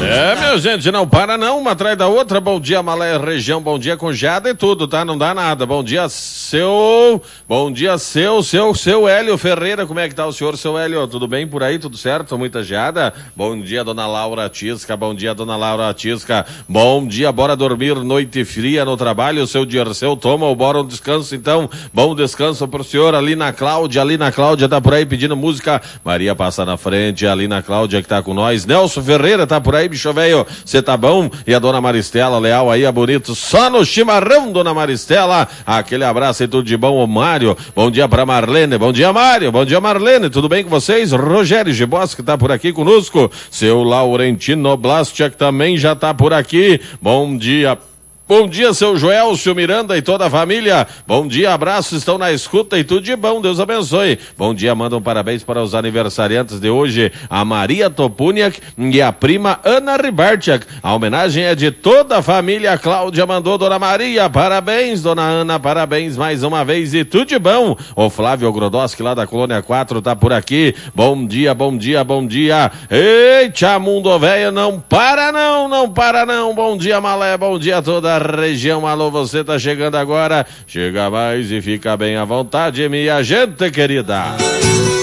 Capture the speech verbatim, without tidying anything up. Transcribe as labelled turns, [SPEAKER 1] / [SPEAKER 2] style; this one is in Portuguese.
[SPEAKER 1] É, minha gente, não para não, uma atrás da outra. Bom dia, Malé região, bom dia com geada e tudo, tá? Não dá nada. Bom dia, seu, bom dia, seu, seu, seu Hélio Ferreira, como é que tá o senhor, seu Hélio? Tudo bem por aí, tudo certo? Muita geada? Bom dia, dona Laura Tisca, bom dia, dona Laura Tisca. Bom dia, bora dormir, noite fria no trabalho, seu Dirceu, toma ou bora um descanso então? Bom descanso pro senhor, ali na Cláudia, ali na Cláudia tá por aí pedindo música. Maria passa na frente, ali na Cláudia que tá com nós. Nelson Ferreira tá por aí, bicho velho, você tá bom? E a dona Maristela, leal aí, a bonito, só no chimarrão, dona Maristela, aquele abraço e tudo de bom, o Mário, bom dia pra Marlene, bom dia Mário, bom dia Marlene, tudo bem com vocês? Rogério Gibos que tá por aqui conosco, seu Laurentino Blastia que também já tá por aqui, bom dia. Bom dia, seu Joel, seu Miranda e toda a família. Bom dia, abraços, estão na escuta e tudo de bom, Deus abençoe. Bom dia, mandam parabéns para os aniversariantes de hoje, a Maria Topuniak e a prima Ana Ribartiak. A homenagem é de toda a família. A Cláudia mandou, dona Maria, parabéns, dona Ana, parabéns mais uma vez e tudo de bom. O Flávio Grodoski lá da Colônia quatro tá por aqui. Bom dia, bom dia, bom dia. Eita, mundo velho, não para não, não para não. Bom dia, Malé, bom dia a toda região, alô, você tá chegando agora, chega mais e fica bem à vontade, minha gente querida.